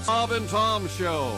Bob and Tom Show.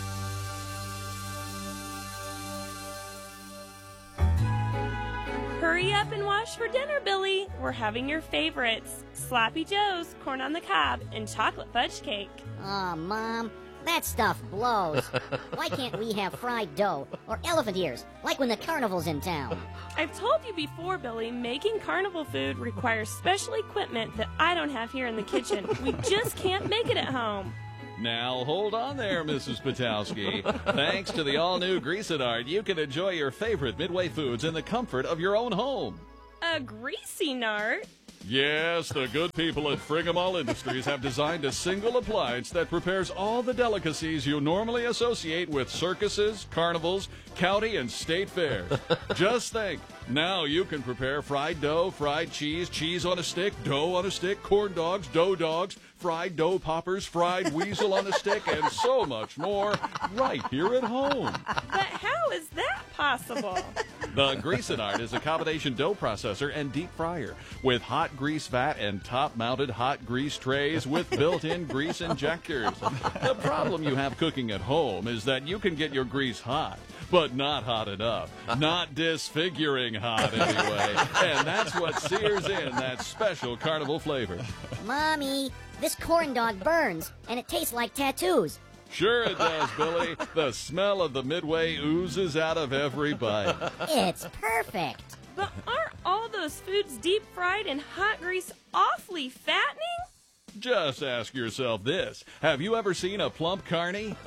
Hurry up and wash for dinner, Billy. We're having your favorites. Sloppy Joe's, corn on the cob, and chocolate fudge cake. Oh, Mom, that stuff blows. Why can't we have fried dough or elephant ears, like when the carnival's in town? I've told you before, Billy, making carnival food requires special equipment that I don't have here in the kitchen. We just can't make it at home. Now, hold on there, Mrs. Patowski. Thanks to the all-new Greasinart, you can enjoy your favorite Midway foods in the comfort of your own home. A greasy nart? Yes, the good people at Frigamall Industries have designed a single appliance that prepares all the delicacies you normally associate with circuses, carnivals, county, and state fairs. Just think, now you can prepare fried dough, fried cheese, cheese on a stick, dough on a stick, corn dogs, dough dogs, fried dough poppers, fried weasel on a stick, and so much more right here at home. But how is that possible? The Greasinart is a combination dough processor and deep fryer with hot grease vat and top-mounted hot grease trays with built-in grease injectors. The problem you have cooking at home is that you can get your grease hot, but not hot enough. Not disfiguring hot, anyway. And that's what sears in that special carnival flavor. Mommy, this corn dog burns, and it tastes like tattoos. Sure it does, Billy. The smell of the Midway oozes out of every bite. It's perfect. But aren't all those foods deep fried in hot grease awfully fattening? Just ask yourself this. Have you ever seen a plump carny?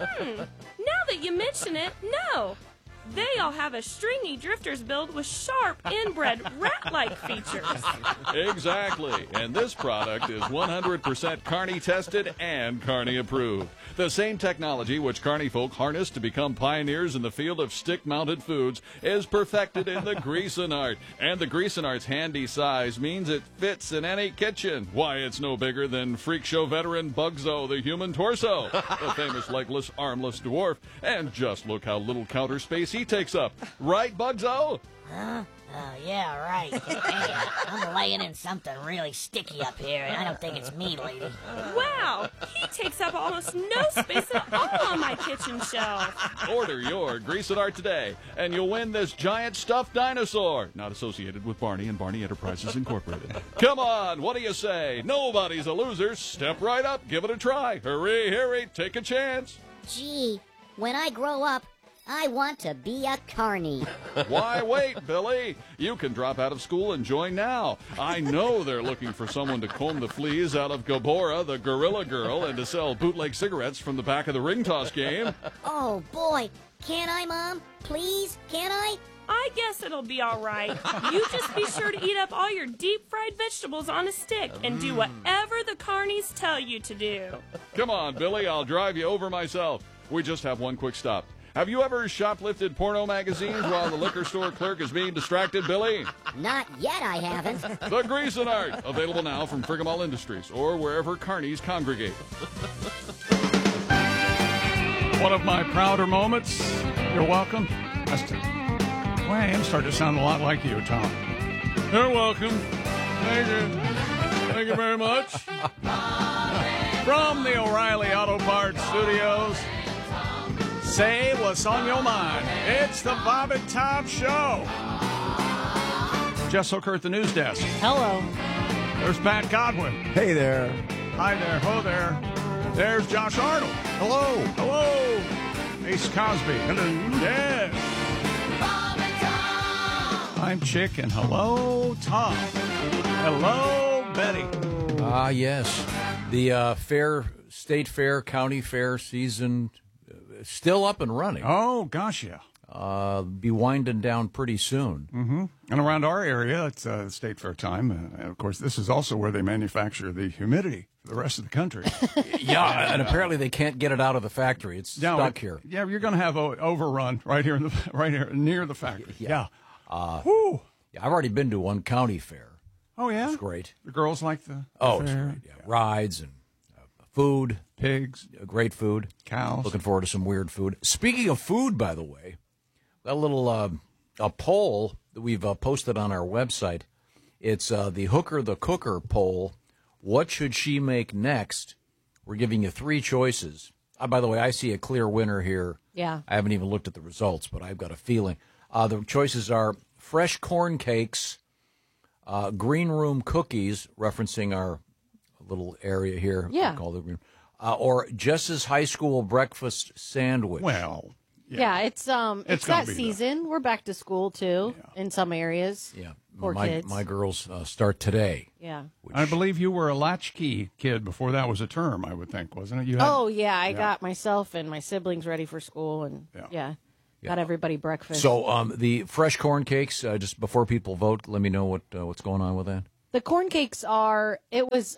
Now that you mention it, no. They all have a stringy drifter's build with sharp, inbred, rat-like features. Exactly. And this product is 100% Carney tested and Carney approved. The same technology which Carney folk harnessed to become pioneers in the field of stick-mounted foods is perfected in the Greasinart. And the Greasinart's handy size means it fits in any kitchen. Why, it's no bigger than freak show veteran Bugzo, the human torso, the famous legless, armless dwarf. And just look how little counter space he takes up. Right, Bugzo? Huh? Yeah, right. Hey, I'm laying in something really sticky up here, and I don't think it's me, lady. Wow, he takes up almost no space at all on my kitchen shelf. Order your Greasinart today, and you'll win this giant stuffed dinosaur. Not associated with Barney and Barney Enterprises Incorporated. Come on, what do you say? Nobody's a loser. Step right up, give it a try. Hurry, take a chance. Gee, when I grow up, I want to be a carny. Why wait, Billy? You can drop out of school and join now. I know they're looking for someone to comb the fleas out of Gabora, the Gorilla Girl, and to sell bootleg cigarettes from the back of the ring toss game. Oh, boy. Can I, Mom? Please? Can I? I guess it'll be all right. You just be sure to eat up all your deep-fried vegetables on a stick and do whatever the carnies tell you to do. Come on, Billy, I'll drive you over myself. We just have one quick stop. Have you ever shoplifted porno magazines while the liquor store clerk is being distracted, Billy? Not yet, I haven't. The Greasinart, available now from Frigamall Industries or wherever carnies congregate. One of my prouder moments. You're welcome. Well, I am starting to sound a lot like you, Tom. You're welcome. Thank you. Thank you very much. From the O'Reilly Auto Parts Studios, say what's on your mind. It's the Bob and Tom Show. Jess Hooker at the news desk. Hello. There's Pat Godwin. Hey there. Hi there. Ho there. There's Josh Arnold. Hello. Hello. Ace Cosby. Hello. Yes. I'm Chick, and hello, Tom. Hello, Betty. Yes. The state fair, county fair season still up and running. Oh, gosh, yeah. Be winding down pretty soon. Mm-hmm. And around our area, it's state fair time. And, of course, this is also where they manufacture the humidity for the rest of the country. Yeah, and apparently they can't get it out of the factory. It's stuck here. Yeah, you're going to have an overrun right here near the factory. Yeah. Whew. Yeah, I've already been to one county fair. Oh, yeah? It's great. The girls like the fair. It's great. Yeah. Rides and food. Pigs. Great food. Cows. Looking forward to some weird food. Speaking of food, by the way, a little a poll that we've posted on our website. It's the Hooker the Cooker poll. What should she make next We're giving you 3 choices. By the way, I see a clear winner here. Yeah. I haven't even looked at the results, but I've got a feeling. The choices are fresh corn cakes, green room cookies, referencing our little area here. Yeah. Called the green, or Jess's high school breakfast sandwich. Well, Yeah, it's gonna that be season. We're back to school too in some areas. Yeah. Poor kids. My girls start today. Yeah. I believe you were a latchkey kid before that was a term, I would think, wasn't it? You had, Oh yeah, I got myself and my siblings ready for school, and got everybody breakfast. So the fresh corn cakes, just before people vote, let me know what's going on with that. The corn cakes are. It was.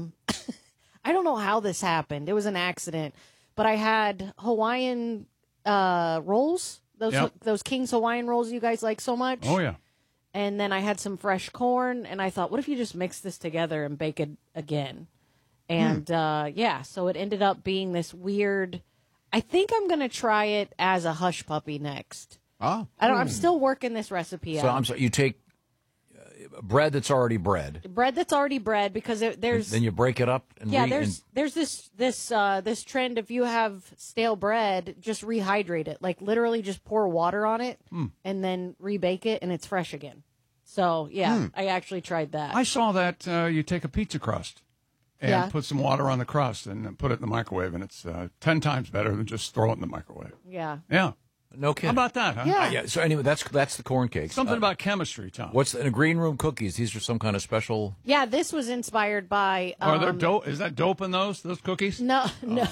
I don't know how this happened. It was an accident, but I had Hawaiian rolls. Those King's Hawaiian rolls you guys like so much. Oh, yeah. And then I had some fresh corn, and I thought, what if you just mix this together and bake it again? And so it ended up being this weird. I think I'm going to try it as a hush puppy next. Ah. I'm still working this recipe out. So I'm sorry, you take bread that's already bread. Bread that's already bread, because there's Then you break it up and there's this trend. If you have stale bread, just rehydrate it. Like literally, just pour water on it and then rebake it, and it's fresh again. So I actually tried that. I saw that you take a pizza crust and put some water on the crust and put it in the microwave, and it's 10 times better than just throw it in the microwave. Yeah. Yeah. No kidding. How about that, huh? Yeah. So anyway, that's the corn cakes. Something about chemistry, Tom. What's the green room cookies? These are some kind of special. Yeah, this was inspired by. Are there dope? Is that dope in those cookies? No.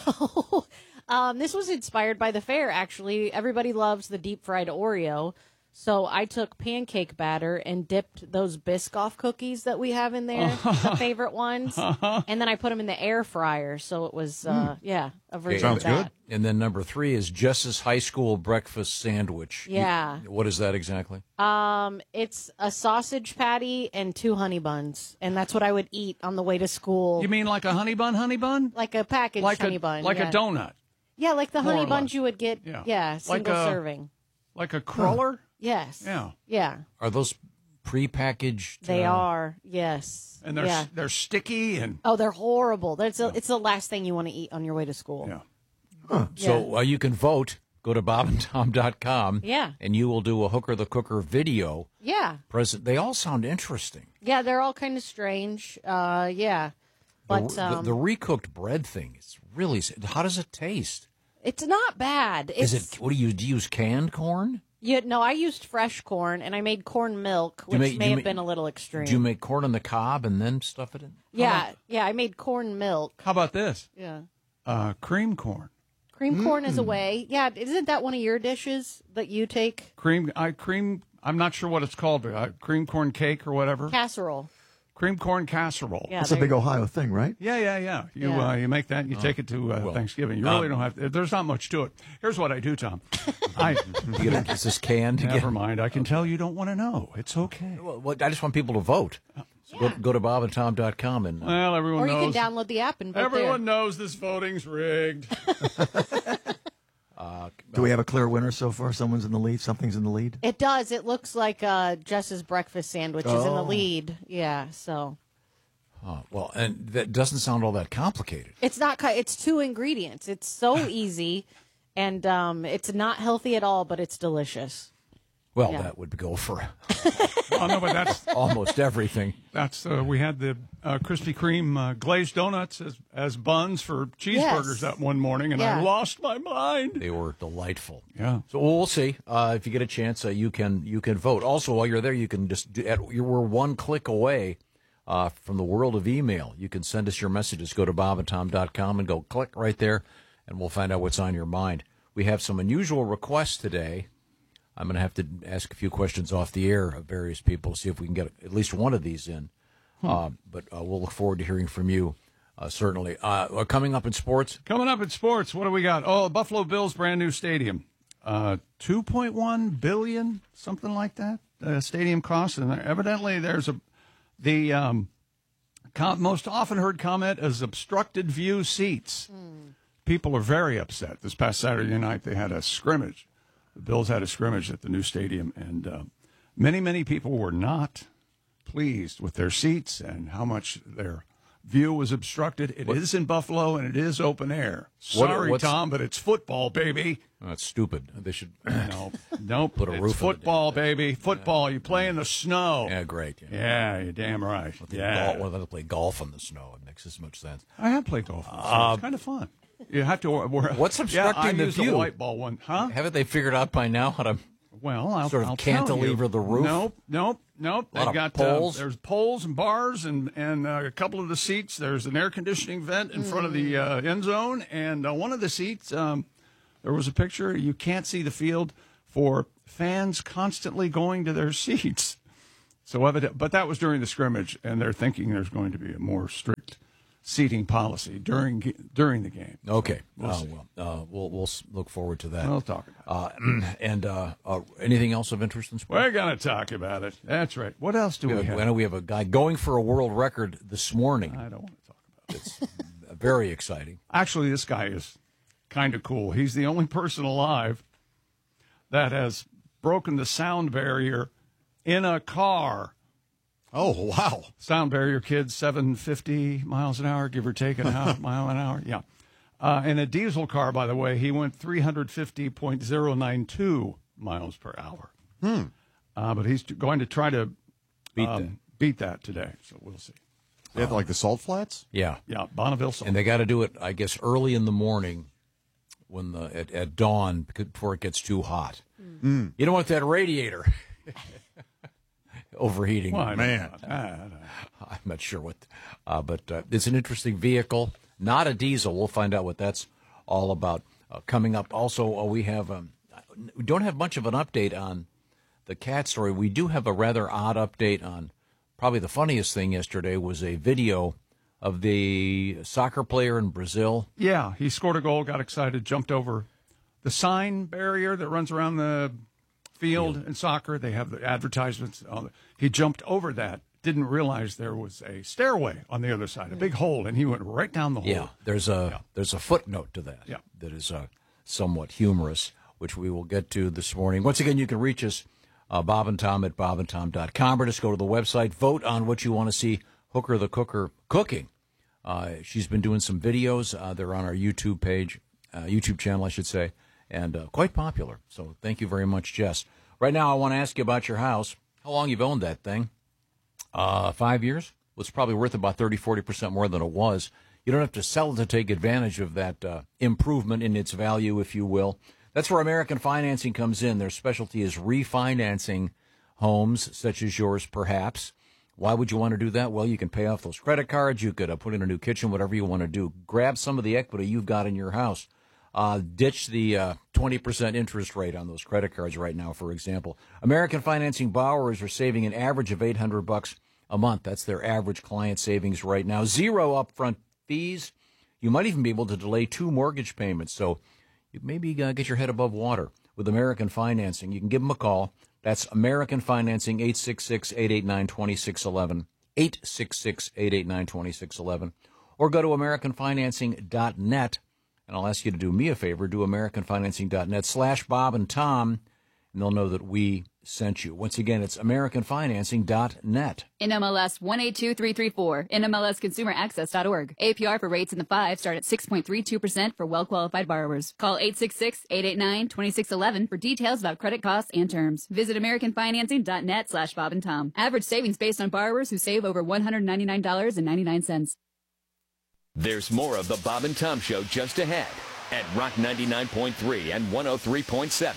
This was inspired by the fair. Actually, everybody loves the deep fried Oreo. So I took pancake batter and dipped those Biscoff cookies that we have in there, the favorite ones, and then I put them in the air fryer. So it was, a version Sounds of that. And then number 3 is Jess's high school breakfast sandwich. Yeah. What is that exactly? It's a sausage patty and 2 honey buns, and that's what I would eat on the way to school. You mean like a honey bun? Like a packaged honey bun. Like a donut? Yeah, like the More honey or buns less. you would get, single serving. Like a cruller? Yes. Yeah. Yeah. Are those prepackaged? They are, yes. And they're sticky and... Oh, they're horrible. It's the last thing you want to eat on your way to school. Yeah. So you can vote. Go to bobandtom.com. Yeah. And you will do a Hooker the Cooker video. Yeah. They all sound interesting. Yeah, they're all kind of strange. Yeah. But the recooked bread thing is really. How does it taste? it's not bad. What do you use? Canned corn? No, I used fresh corn, and I made corn milk, which may have been a little extreme. Do you make corn on the cob and then stuff it in? Yeah, I made corn milk. How about this? Yeah. Cream corn. Cream corn is a way. Yeah, isn't that one of your dishes that you take? I'm not sure what it's called. Cream corn cake or whatever. Casserole. Cream corn casserole. Yeah, That's a big Ohio thing, right? Yeah. You make that and you take it to Thanksgiving. You really don't have to. There's not much to it. Here's what I do, Tom. Is this canned? Never mind. I can tell you don't want to know. It's okay. Well, I just want people to vote. So go to bobandtom.com and Well, everyone knows. Or you can download the app and vote Everyone knows this voting's rigged. Do we have a clear winner so far? Someone's in the lead? Something's in the lead? It does. It looks like Jess's breakfast sandwich is in the lead. Yeah, so. well, and that doesn't sound all that complicated. It's not. It's 2 ingredients. It's so easy, and it's not healthy at all, but it's delicious. Well, Yeah. that would go for Oh, no, but that's almost everything. we had the Krispy Kreme glazed donuts as buns for cheeseburgers that one morning, and I lost my mind. They were delightful. Yeah. So we'll see. If you get a chance, you can vote. Also, while you're there, you can just we're one click away from the world of email. You can send us your messages. Go to bobandtom.com and go click right there, and we'll find out what's on your mind. We have some unusual requests today. I'm going to have to ask a few questions off the air of various people, see if we can get at least one of these in. But we'll look forward to hearing from you, certainly. Coming up in sports? Coming up in sports, what do we got? Oh, Buffalo Bills' brand new stadium. $2.1 billion, something like that, stadium cost. And evidently there's the most often heard comment is obstructed view seats. People are very upset. This past Saturday night they had a scrimmage. The Bills had a scrimmage at the new stadium, and many people were not pleased with their seats and how much their view was obstructed. It is in Buffalo, and it is open air. Sorry, Tom, but it's football, baby. That's stupid. They should Nope. Put a roof on the football, baby. Football. You play in the snow. Yeah, great. Yeah, you're damn right. Whether they play golf in the snow, it makes as much sense. I have played golf. It's kind of fun. You have to wear. What's obstructing the view? I used a white ball one, huh? Haven't they figured out by now how to? Well, I'll sort of I'll cantilever the roof. Nope. They've got poles. There's poles and bars and a couple of the seats. There's an air conditioning vent in front of the end zone, and one of the seats. There was a picture. You can't see the field for fans constantly going to their seats. So but that was during the scrimmage, and they're thinking there's going to be a more strict seating policy during the game. Okay. We'll we'll look forward to that. We'll talk about it. And anything else of interest in sports? We're going to talk about it. That's right. What else do we have? I know we have a guy going for a world record this morning. I don't want to talk about it. It's very exciting. Actually, this guy is kind of cool. He's the only person alive that has broken the sound barrier in a car. Oh, wow. Sound barrier, kids, 750 miles an hour, give or take a mile an hour. Yeah. In a diesel car, by the way, he went 350.092 miles per hour. But he's going to try to beat that today, so we'll see. They have like the Salt Flats? Yeah. Yeah, Bonneville Salt. And they got to do it, I guess, early in the morning when at dawn before it gets too hot. You don't want that radiator overheating. Well, man. I'm not sure what, but it's an interesting vehicle, not a diesel. We'll find out what that's all about. Coming up, also, we don't have much of an update on the cat story. We do have a rather odd update on probably the funniest thing yesterday was a video of the soccer player in Brazil. Yeah, he scored a goal, got excited, jumped over the sign barrier that runs around the field in soccer. They have the advertisements. He jumped over that, didn't realize there was a stairway on the other side, a big hole, and he went right down the hole. Yeah, there's a footnote to that. Yeah. That is somewhat humorous, which we will get to this morning. Once again, you can reach us, Bob and Tom at bobandtom.com, or just go to the website, vote on what you want to see Hooker the Cooker cooking. She's been doing some videos. They're on our YouTube page, YouTube channel, I should say, and quite popular. So thank you very much, Jess. Right now, I want to ask you about your house. How long you've owned that thing? 5 years? Well, it's probably worth about 30-40% more than it was. You don't have to sell it to take advantage of that improvement in its value, if you will. That's where American Financing comes in. Their specialty is refinancing homes such as yours, perhaps. Why would you want to do that? Well, you can pay off those credit cards. You could put in a new kitchen, whatever you want to do. Grab some of the equity you've got in your house. Ditch the 20% interest rate on those credit cards right now, for example. American Financing borrowers are saving an average of $800 a month. That's their average client savings right now. 0 upfront fees. You might even be able to delay 2 mortgage payments. So you maybe get your head above water with American Financing. You can give them a call. That's American Financing, 866-889-2611, 866-889-2611. Or go to AmericanFinancing.net. And I'll ask you to do me a favor, do AmericanFinancing.net/Bob and Tom, and they'll know that we sent you. Once again, it's AmericanFinancing.net. NMLS 182334, NMLSConsumerAccess.org. APR for rates in the 5 start at 6.32% for well-qualified borrowers. Call 866-889-2611 for details about credit costs and terms. Visit AmericanFinancing.net/Bob and Tom. Average savings based on borrowers who save over $199.99. There's more of the Bob and Tom Show just ahead at Rock 99.3 and 103.7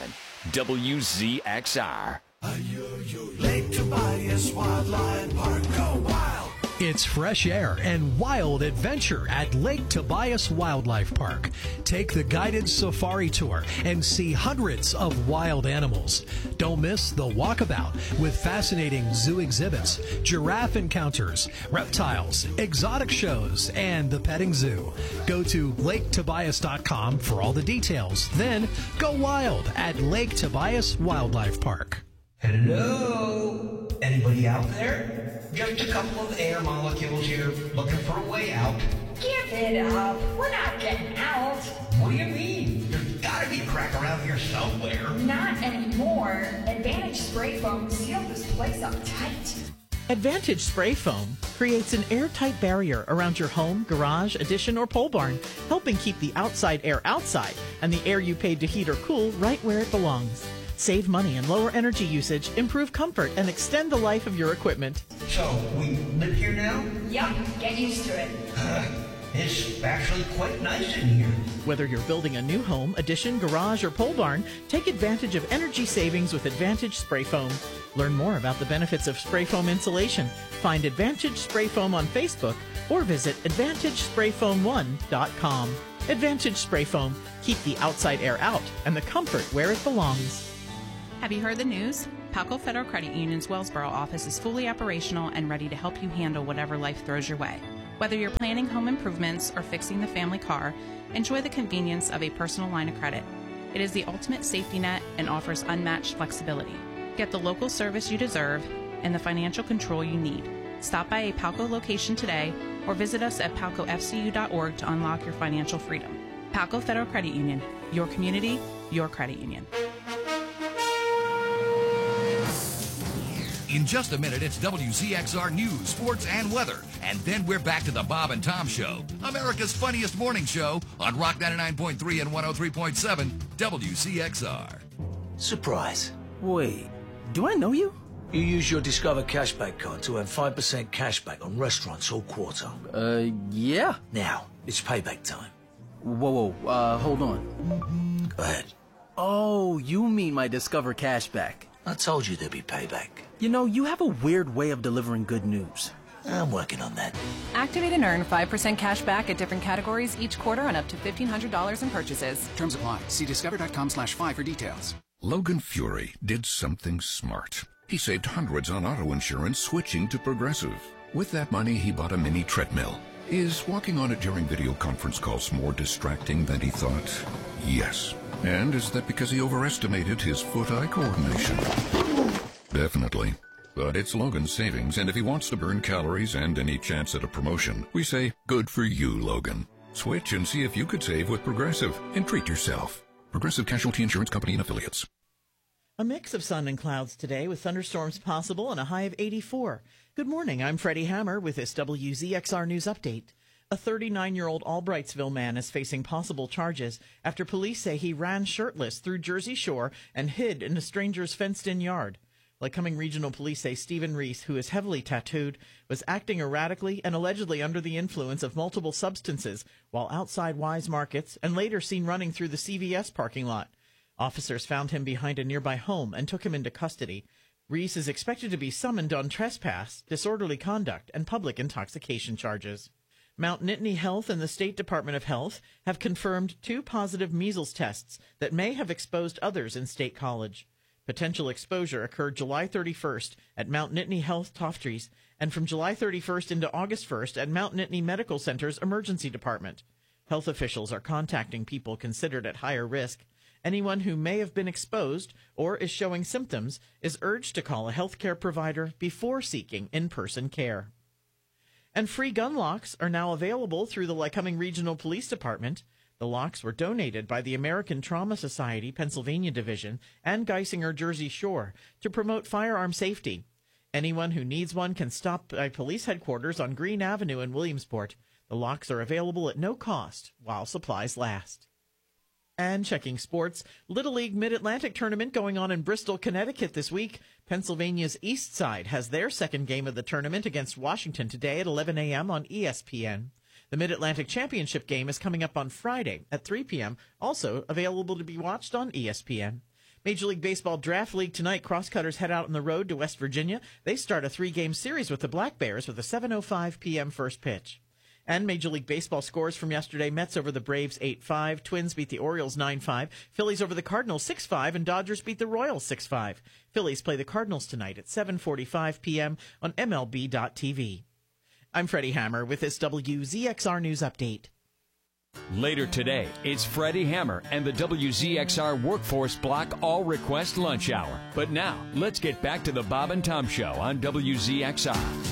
WZXR. Lake Tobias Wildlife Park, go wild! It's fresh air and wild adventure at Lake Tobias Wildlife Park. Take the guided safari tour and see hundreds of wild animals. Don't miss the walkabout with fascinating zoo exhibits, giraffe encounters, reptiles, exotic shows, and the petting zoo. Go to LakeTobias.com for all the details. Then go wild at Lake Tobias Wildlife Park. Hello? Anybody out there? Just a couple of air molecules here, looking for a way out. Give it up. We're not getting out. What do you mean? There's gotta be a crack around here somewhere. Not anymore. Advantage spray foam sealed this place up tight. Advantage Spray Foam creates an airtight barrier around your home, garage, addition, or pole barn, helping keep the outside air outside and the air you paid to heat or cool right where it belongs. Save money and lower energy usage, improve comfort, and extend the life of your equipment. So, we live here now? Yup, get used to it. It's actually quite nice in here. Whether you're building a new home, addition, garage, or pole barn, take advantage of energy savings with Advantage Spray Foam. Learn more about the benefits of spray foam insulation. Find Advantage Spray Foam on Facebook or visit AdvantageSprayFoam1.com. Advantage Spray Foam. Keep the outside air out and the comfort where it belongs. Have you heard the news? Palco Federal Credit Union's Wellsboro office is fully operational and ready to help you handle whatever life throws your way. Whether you're planning home improvements or fixing the family car, enjoy the convenience of a personal line of credit. It is the ultimate safety net and offers unmatched flexibility. Get the local service you deserve and the financial control you need. Stop by a Palco location today or visit us at palcofcu.org to unlock your financial freedom. Palco Federal Credit Union, your community, your credit union. In just a minute, it's WZXR News, Sports, and Weather. And then we're back to the Bob and Tom Show, America's funniest morning show on Rock 99.3 and 103.7 WZXR. Surprise. Wait, do I know you? You use your Discover Cashback card to earn 5% cashback on restaurants all quarter. Yeah. Now, it's payback time. Whoa, hold on. Go ahead. Oh, you mean my Discover Cashback. I told you there'd be payback. You know, you have a weird way of delivering good news. I'm working on that. Activate and earn 5% cash back at different categories each quarter on up to $1,500 in purchases. Terms apply. See discover.com/5 for details. Logan Fury did something smart. He saved hundreds on auto insurance switching to Progressive. With that money, he bought a mini treadmill. Is walking on it during video conference calls more distracting than he thought? Yes. And is that because he overestimated his foot-eye coordination? Definitely. But it's Logan's savings, and if he wants to burn calories and any chance at a promotion, we say, good for you, Logan. Switch and see if you could save with Progressive and treat yourself. Progressive Casualty Insurance Company and Affiliates. A mix of sun and clouds today with thunderstorms possible and a high of 84. Good morning, I'm Freddie Hammer with this WZXR News Update. A 39-year-old Albrightsville man is facing possible charges after police say he ran shirtless through Jersey Shore and hid in a stranger's fenced-in yard. Lycoming Regional Police say Stephen Reese, who is heavily tattooed, was acting erratically and allegedly under the influence of multiple substances while outside Wise Markets and later seen running through the CVS parking lot. Officers found him behind a nearby home and took him into custody. Reese is expected to be summoned on trespass, disorderly conduct, and public intoxication charges. Mount Nittany Health and the State Department of Health have confirmed 2 positive measles tests that may have exposed others in State College. Potential exposure occurred July 31st at Mount Nittany Health Toftres and from July 31st into August 1st at Mount Nittany Medical Center's Emergency Department. Health officials are contacting people considered at higher risk. Anyone who may have been exposed or is showing symptoms is urged to call a healthcare provider before seeking in-person care. And free gun locks are now available through the Lycoming Regional Police Department. The locks were donated by the American Trauma Society Pennsylvania Division and Geisinger Jersey Shore to promote firearm safety. Anyone who needs one can stop by police headquarters on Green Avenue in Williamsport. The locks are available at no cost while supplies last. And checking sports, Little League Mid-Atlantic Tournament going on in Bristol, Connecticut this week. Pennsylvania's East Side has their second game of the tournament against Washington today at 11 a.m. on ESPN. The Mid-Atlantic Championship game is coming up on Friday at 3 p.m., also available to be watched on ESPN. Major League Baseball Draft League tonight, Crosscutters head out on the road to West Virginia. They start a 3-game series with the Black Bears with a 7:05 p.m. first pitch. And Major League Baseball scores from yesterday. Mets over the Braves 8-5. Twins beat the Orioles 9-5. Phillies over the Cardinals 6-5. And Dodgers beat the Royals 6-5. Phillies play the Cardinals tonight at 7:45 p.m. on MLB.tv. I'm Freddie Hammer with this WZXR News Update. Later today, it's Freddie Hammer and the WZXR Workforce Block All-Request Lunch Hour. But now, let's get back to the Bob and Tom Show on WZXR.